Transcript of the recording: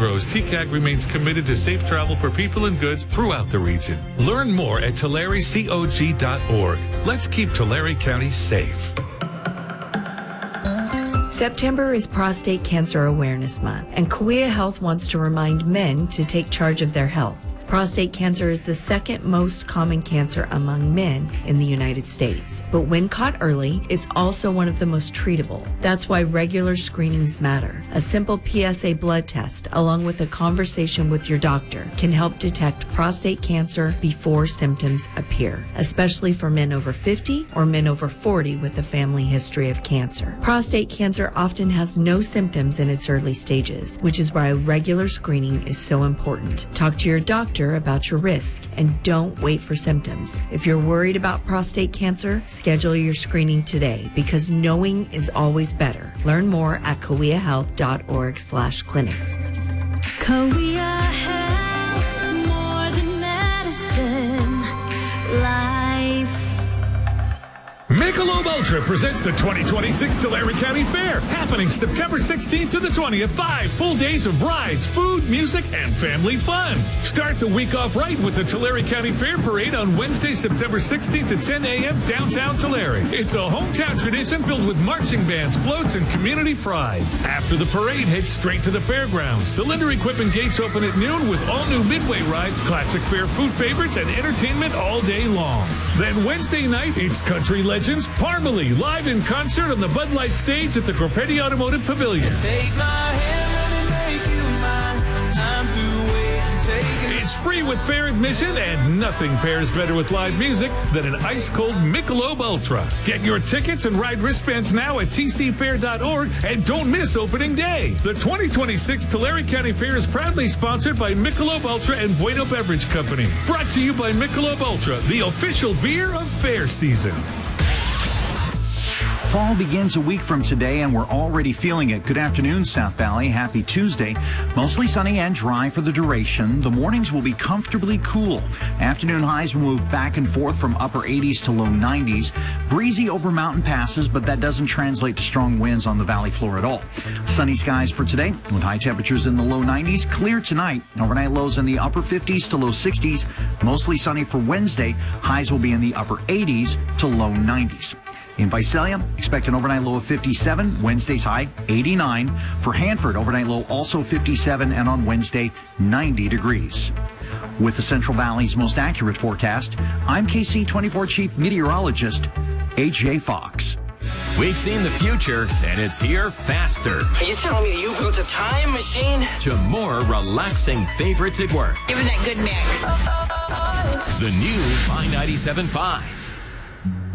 grows, TCAG remains committed to safe travel for people and goods throughout the region. Learn more at Tulare.org. Let's keep Tulare County safe. September is Prostate Cancer Awareness Month, and Kauai Health wants to remind men to take charge of their health. Prostate cancer is the second most common cancer among men in the United States. But when caught early, it's also one of the most treatable. That's why regular screenings matter. A simple PSA blood test, along with a conversation with your doctor, can help detect prostate cancer before symptoms appear, especially for men over 50 or men over 40 with a family history of cancer. Prostate cancer often has no symptoms in its early stages, which is why regular screening is so important. Talk to your doctor about your risk and don't wait for symptoms. If you're worried about prostate cancer, schedule your screening today because knowing is always better. Learn more at kauaihealth.org/clinics. Kauai Health, more than medicine, life. Michelob Ultra presents the 2026 Tulare County Fair, happening September 16th to the 20th. 5 full days of rides, food, music, and family fun. Start the week off right with the Tulare County Fair Parade on Wednesday, September 16th at 10 a.m. downtown Tulare. It's a hometown tradition filled with marching bands, floats, and community pride. After the parade, head straight to the fairgrounds. The Linder Equipment gates open at noon with all new Midway rides, classic fair food favorites, and entertainment all day long. Then Wednesday night, it's country legends Parmalee live in concert on the Bud Light stage at the Corpetti Automotive Pavilion. Take my hand, let me make you mine. I'm through waiting, taking. It's free with fair admission, and nothing pairs better with live music than an ice-cold Michelob Ultra. Get your tickets and ride wristbands now at tcfair.org, and don't miss opening day. The 2026 Tulare County Fair is proudly sponsored by Michelob Ultra and Bueno Beverage Company. Brought to you by Michelob Ultra, the official beer of fair season. Fall begins a week from today, and we're already feeling it. Good afternoon, South Valley. Happy Tuesday. Mostly sunny and dry for the duration. The mornings will be comfortably cool. Afternoon highs will move back and forth from upper 80s to low 90s. Breezy over mountain passes, but that doesn't translate to strong winds on the valley floor at all. Sunny skies for today with high temperatures in the low 90s. Clear tonight. Overnight lows in the upper 50s to low 60s. Mostly sunny for Wednesday. Highs will be in the upper 80s to low 90s. In Visalia, expect an overnight low of 57, Wednesday's high 89. For Hanford, overnight low also 57, and on Wednesday, 90 degrees. With the Central Valley's most accurate forecast, I'm KC24 Chief Meteorologist AJ Fox. We've seen the future, and it's here faster. Are you telling me you built a time machine? To more relaxing favorites at work. Give it that good mix. The new My 97.5.